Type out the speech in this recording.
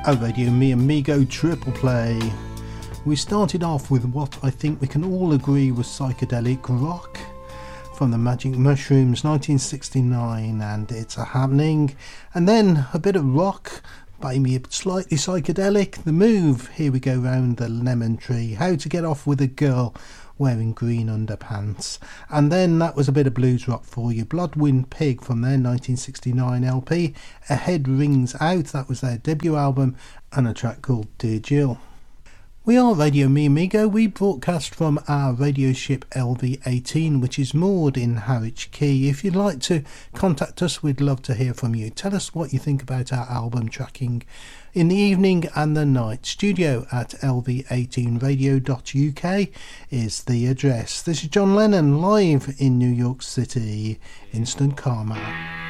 A Radio Mi Amigo triple play. We started off with what I think we can all agree was psychedelic rock from the Magic Mushrooms 1969 and It's a Happening, and then a bit of rock, maybe slightly psychedelic, The Move, Here We Go Round the Lemon Tree, How to Get Off with a Girl Wearing Green Underpants, and then that was a bit of blues rock for you, Bloodwind Pig from their 1969 LP, A Head Rings Out, that was their debut album, and a track called Dear Jill. We are Radio Mi Amigo. We broadcast from our radio ship LV18, which is moored in Harwich Quay. If you'd like to contact us, we'd love to hear from you. Tell us what you think about our album tracking in the evening and the night. Studio at lv18radio.uk is the address. This is John Lennon live in New York City. Instant Karma.